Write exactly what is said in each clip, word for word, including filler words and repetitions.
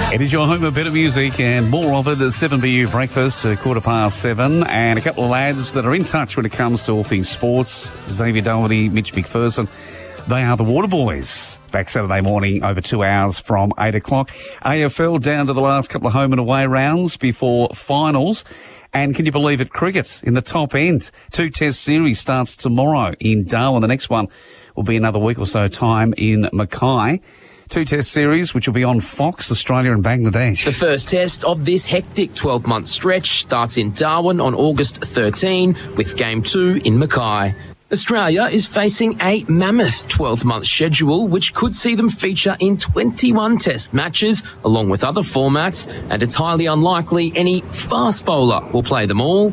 It is your home of better music and more of it at seven B U breakfast, a quarter past seven, and a couple of lads that are in touch when it comes to all things sports. Xavier Doherty, Mitch McPherson. They are the Waterboys. Back Saturday morning over two hours from eight o'clock. A F L down to the last couple of home and away rounds before finals. And can you believe it, cricket in the top end. Two test series starts tomorrow in Darwin. The next one will be another week or so time in Mackay. Two test series, which will be on Fox, Australia and Bangladesh. The first test of this hectic twelve-month stretch starts in Darwin on August thirteenth, with Game two in Mackay. Australia is facing a mammoth twelve-month schedule, which could see them feature in twenty-one test matches, along with other formats, and it's highly unlikely any fast bowler will play them all.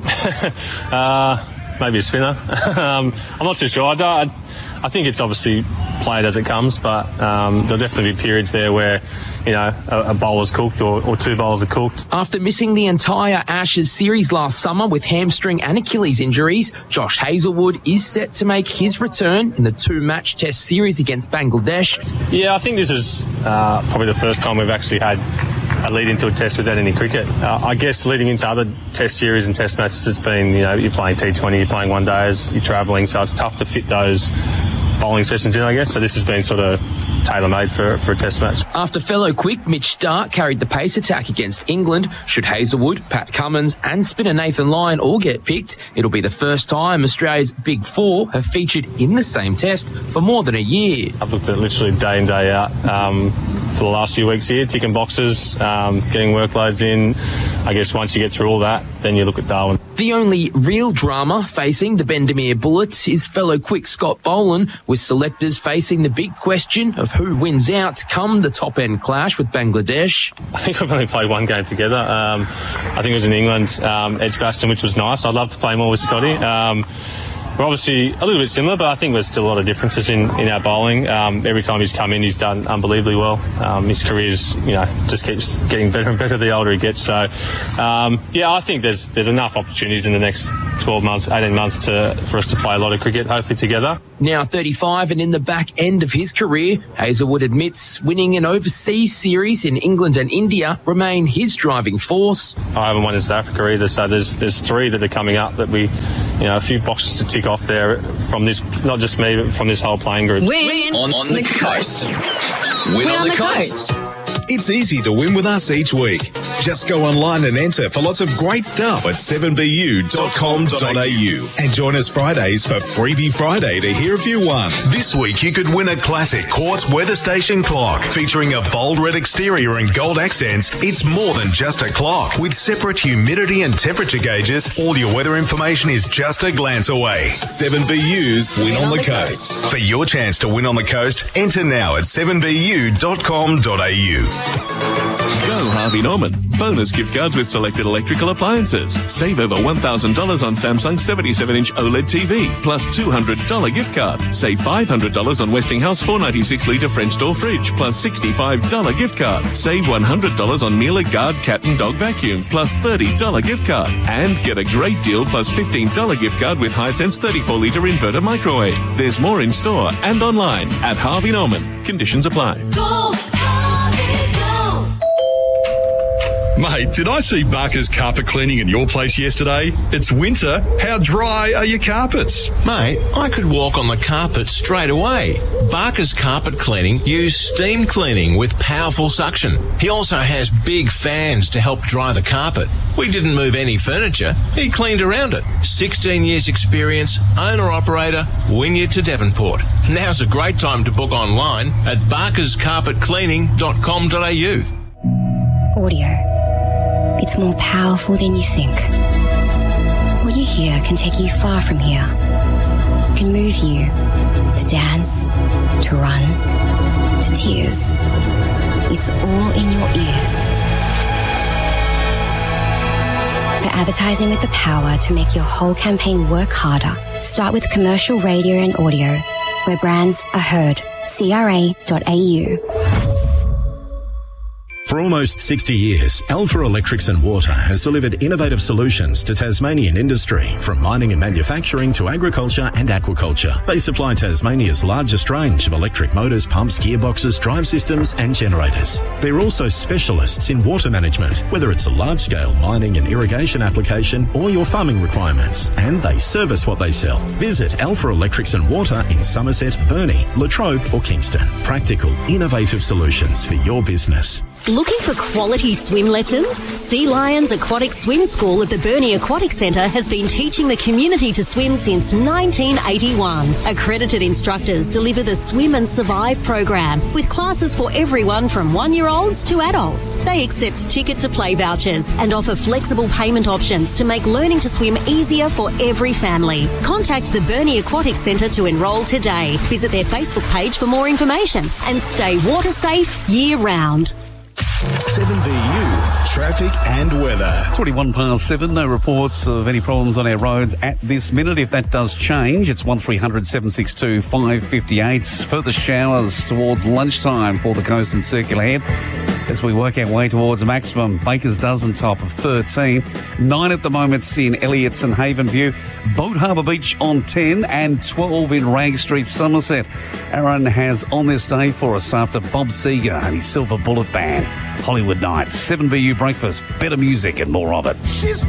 uh, maybe a spinner. um, I'm not too sure. I don't... I... I think it's obviously played as it comes, but um, there'll definitely be periods there where, you know, a, a bowler's cooked or, or two bowlers are cooked. After missing the entire Ashes series last summer with hamstring and Achilles injuries, Josh Hazlewood is set to make his return in the two-match test series against Bangladesh. Yeah, I think this is uh, probably the first time we've actually had a lead into a test without any cricket. Uh, I guess leading into other test series and test matches, it's been, you know, you're playing T twenty, you're playing one days, you're travelling, so it's tough to fit those bowling sessions in, I guess. So this has been sort of tailor-made for, for a test match. After fellow quick Mitch Starc carried the pace attack against England, should Hazlewood, Pat Cummins and spinner Nathan Lyon all get picked, it'll be the first time Australia's Big Four have featured in the same test for more than a year. I've looked at literally day in, day out um, for the last few weeks here, ticking boxes, um, getting workloads in. I guess once you get through all that, then you look at Darwin. The only real drama facing the Bendemeer Bullets is fellow quick Scott Boland, with selectors facing the big question of who wins out come the top-end clash with Bangladesh. I think we've only played one game together. Um, I think it was in England, um, Edgbaston, which was nice. I'd love to play more with Scotty. Um, We're obviously a little bit similar, but I think there's still a lot of differences in, in our bowling. Um, every time he's come in, he's done unbelievably well. Um, his career's, you know, just keeps getting better and better the older he gets. So, um, yeah, I think there's there's enough opportunities in the next twelve months, eighteen months to for us to play a lot of cricket, hopefully together. Now thirty-five and in the back end of his career, Hazlewood admits winning an overseas series in England and India remain his driving force. I haven't won in South Africa either, so there's there's three that are coming up that we, you know, a few boxes to tick off there from this, not just me, but from this whole playing group. Win on, on the coast. Win, Win on, on the, the coast. coast. It's easy to win with us each week. Just go online and enter for lots of great stuff at seven b u dot com dot a u and join us Fridays for Freebie Friday to hear if you won. This week you could win a classic Quartz weather station clock featuring a bold red exterior and gold accents. It's more than just a clock. With separate humidity and temperature gauges, all your weather information is just a glance away. seven B U's Win, win on, on the, the coast. coast. For your chance to win on the coast, enter now at seven b u dot com dot a u. Go Harvey Norman. Bonus gift cards with selected electrical appliances. Save over one thousand dollars on Samsung seventy-seven inch OLED T V, plus two hundred dollars gift card. Save five hundred dollars on Westinghouse four ninety-six litre French door fridge, plus sixty-five dollars gift card. Save one hundred dollars on Miele Guard cat and dog vacuum, plus thirty dollars gift card. And get a great deal plus fifteen dollars gift card with Hisense thirty-four litre inverter microwave. There's more in store and online at Harvey Norman. Conditions apply. Go! Mate, did I see Barker's carpet cleaning in your place yesterday? It's winter. How dry are your carpets? Mate, I could walk on the carpet straight away. Barker's carpet cleaning uses steam cleaning with powerful suction. He also has big fans to help dry the carpet. We didn't move any furniture. He cleaned around it. sixteen years experience, owner-operator, Wynyard to Devonport. Now's a great time to book online at barkers carpet cleaning dot com dot a u. Audio. It's more powerful than you think. What you hear can take you far from here. It can move you to dance, to run, to tears. It's all in your ears. For advertising with the power to make your whole campaign work harder, start with commercial radio and audio, where brands are heard. C R A dot A U. For almost sixty years, Alpha Electrics and Water has delivered innovative solutions to Tasmanian industry, from mining and manufacturing to agriculture and aquaculture. They supply Tasmania's largest range of electric motors, pumps, gearboxes, drive systems and generators. They're also specialists in water management, whether it's a large-scale mining and irrigation application or your farming requirements. And they service what they sell. Visit Alpha Electrics and Water in Somerset, Burnie, Latrobe or Kingston. Practical, innovative solutions for your business. Looking for quality swim lessons? Sea Lions Aquatic Swim School at the Burnie Aquatic Centre has been teaching the community to swim since nineteen eighty-one. Accredited instructors deliver the Swim and Survive program with classes for everyone from one-year-olds to adults. They accept ticket-to-play vouchers and offer flexible payment options to make learning to swim easier for every family. Contact the Burnie Aquatic Centre to enrol today. Visit their Facebook page for more information and stay water safe year-round. seven B U, traffic and weather. twenty-one past seven, no reports of any problems on our roads at this minute. If that does change, it's one three hundred seven six two five five eight. Further showers towards lunchtime for the coast and circular head as we work our way towards a maximum. Baker's Dozen top of thirteen. nine at the moment in Elliott's and Haven View. Boat Harbour Beach on ten and twelve in Rag Street, Somerset. Aaron has on this day for us after Bob Seger and his Silver Bullet Band. Hollywood Nights, seven B U Breakfast, better music and more of it. She's